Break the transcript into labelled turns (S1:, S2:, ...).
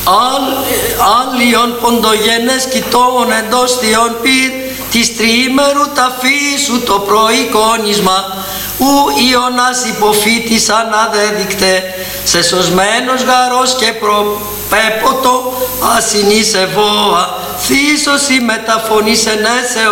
S1: Άλλιον ποντογενές κοιτών εντός θειών πυρ, της τριήμερου ταφήσου το προεικόνισμα, ου Ιωνάς υποφύτης αναδέδεικτε, σε σωσμένος γαρός και προπέποτο ασυνής ευώα, θύσωση μεταφωνής ενέσεως